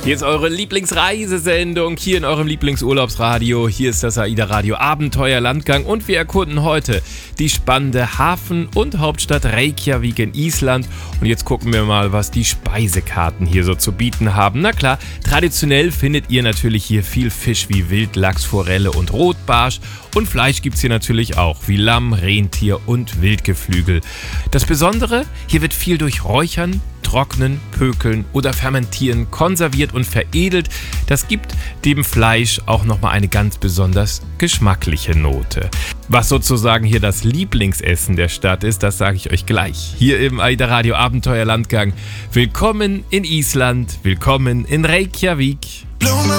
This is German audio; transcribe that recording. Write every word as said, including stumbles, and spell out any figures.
Hier ist eure Lieblingsreisesendung, hier in eurem Lieblingsurlaubsradio. Hier ist das AIDA Radio Abenteuer Landgang und wir erkunden heute die spannende Hafen- und Hauptstadt Reykjavik in Island. Und jetzt gucken wir mal, was die Speisekarten hier so zu bieten haben. Na klar, traditionell findet ihr natürlich hier viel Fisch wie Wildlachs, Forelle und Rotbarsch. Und Fleisch gibt's hier natürlich auch, wie Lamm, Rentier und Wildgeflügel. Das Besondere, hier wird viel durch Räuchern, Trocknen, Pökeln oder Fermentieren konserviert und veredelt. Das gibt dem Fleisch auch nochmal eine ganz besonders geschmackliche Note. Was sozusagen hier das Lieblingsessen der Stadt ist, das sage ich euch gleich. Hier im AIDA Radio Abenteuer Landgang. Willkommen in Island, willkommen in Reykjavik. Blumen